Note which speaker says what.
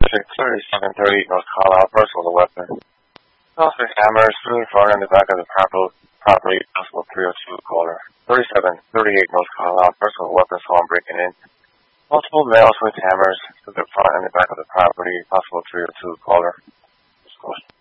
Speaker 1: District 3738 North Carlisle, person with a weapon. Also hammers through the front and the back of the property, possible 302 caller. 3738 North Carlisle, person with a weapon, saw him breaking in. Multiple males with hammers through the front and the back of the property, possible 302 caller.